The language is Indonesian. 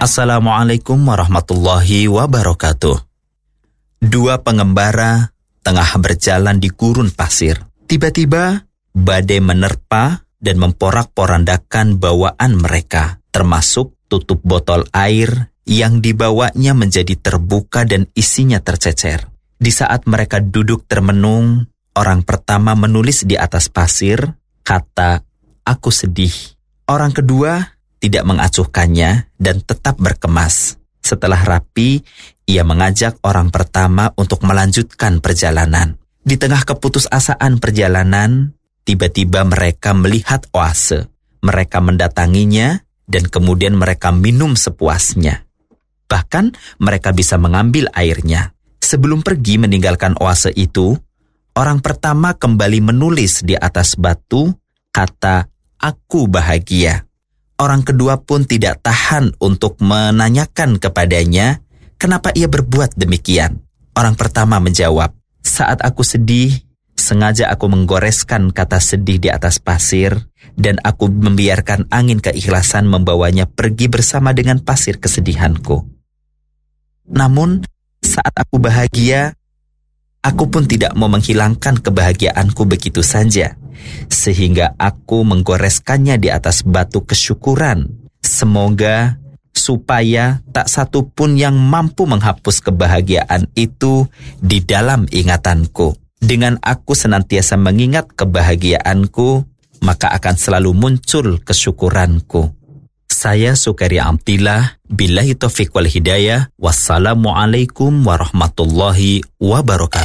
Assalamualaikum warahmatullahi wabarakatuh. Dua pengembara tengah berjalan di gurun pasir. Tiba-tiba badai menerpa dan memporak-porandakan bawaan mereka, termasuk tutup botol air yang dibawanya menjadi terbuka dan isinya tercecer. Di saat mereka duduk termenung, orang pertama menulis di atas pasir kata, "Aku sedih." Orang kedua tidak mengacuhkannya dan tetap berkemas. Setelah rapi, ia mengajak orang pertama untuk melanjutkan perjalanan. Di tengah keputusasaan perjalanan, tiba-tiba mereka melihat oase. Mereka mendatanginya dan kemudian mereka minum sepuasnya. Bahkan mereka bisa mengambil airnya. Sebelum pergi meninggalkan oase itu, orang pertama kembali menulis di atas batu kata, "Aku bahagia." Orang kedua pun tidak tahan untuk menanyakan kepadanya kenapa ia berbuat demikian. Orang pertama menjawab, "Saat aku sedih, sengaja aku menggoreskan kata sedih di atas pasir dan aku membiarkan angin keikhlasan membawanya pergi bersama dengan pasir kesedihanku. Namun, saat aku bahagia, aku pun tidak mau menghilangkan kebahagiaanku begitu saja. Sehingga aku menggoreskannya di atas batu kesyukuran. Semoga supaya tak satu pun yang mampu menghapus kebahagiaan itu di dalam ingatanku. Dengan aku senantiasa mengingat kebahagiaanku, maka akan selalu muncul kesyukuranku." Saya Sukari Amtillah, billahi taufiq wal hidayah. Wassalamualaikum warahmatullahi wabarakatuh.